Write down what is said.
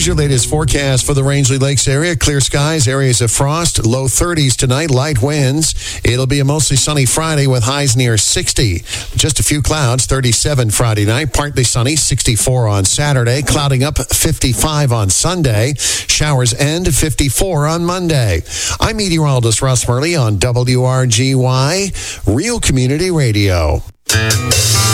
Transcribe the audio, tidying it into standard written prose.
Here's your latest forecast for the Rangeley Lakes area. Clear skies, areas of frost, low 30s tonight, light winds. It'll be a mostly sunny Friday with highs near 60. Just a few clouds, 37 Friday night, partly sunny, 64 on Saturday, clouding up 55 on Sunday. Showers end 54 on Monday. I'm meteorologist Russ Murley on WRGY, Real Community Radio.